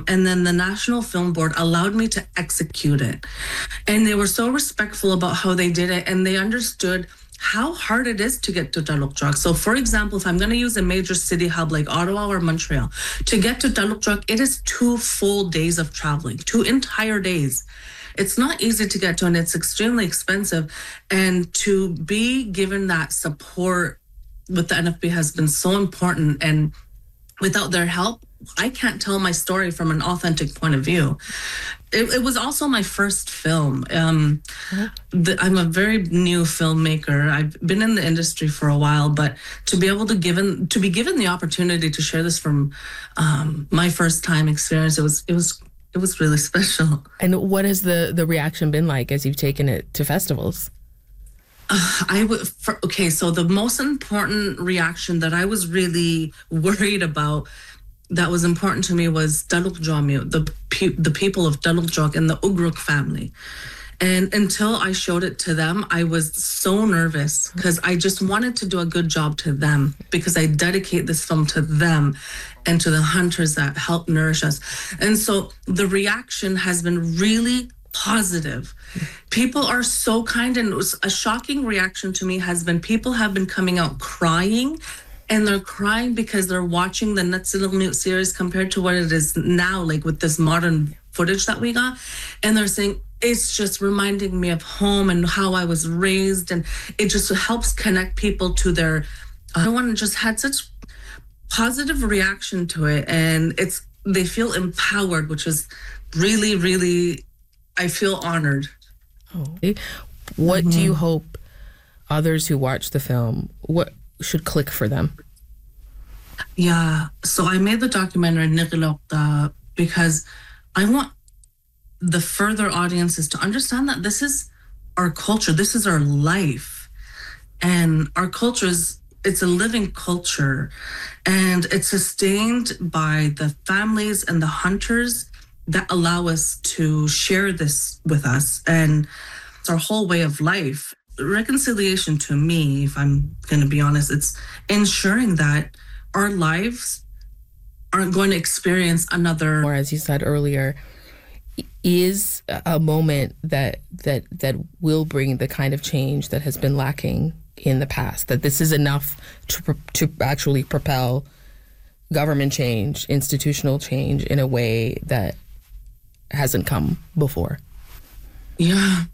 And then the National Film Board allowed me to execute it. And they were so respectful about how they did it, and they understood how hard it is to get to Dalukdrag. So for example, if I'm going to use a major city hub like Ottawa or Montreal, to get to Dalukdrag, it is 2 full days of traveling, 2 entire days. It's not easy to get to, and it's extremely expensive. And to be given that support with the NFB has been so important. And without their help, I can't tell my story from an authentic point of view. It was also my first film. I'm a very new filmmaker. I've been in the industry for a while, but to be given the opportunity to share this from my first time experience, it was really special. And what has the reaction been like as you've taken it to festivals? So the most important reaction that I was really worried about, that was important to me, was Dalukdrag, the people of Dalukdrag and the Ugruk family. And until I showed it to them, I was so nervous because I just wanted to do a good job to them, because I dedicate this film to them and to the hunters that help nourish us. And so the reaction has been really positive. People are so kind, and it was a shocking reaction to me has been people have been coming out crying, and they're crying because they're watching the Netsililnut series compared to what it is now, like with this modern footage that we got. And they're saying, it's just reminding me of home and how I was raised. And it just helps connect people to their, everyone just had such positive reaction to it. And they feel empowered, which is really, really, I feel honored. What do you hope others who watch the film, what should click for them? Yeah, so I made the documentary Nigilokta because I want the further audiences to understand that this is our culture, this is our life. And our culture it's a living culture, and it's sustained by the families and the hunters that allow us to share this with us. And it's our whole way of life. Reconciliation, to me, if I'm going to be honest, it's ensuring that our lives aren't going to experience another. Or as you said earlier, is a moment that will bring the kind of change that has been lacking in the past, that this is enough to actually propel government change, institutional change in a way that hasn't come before. Yeah,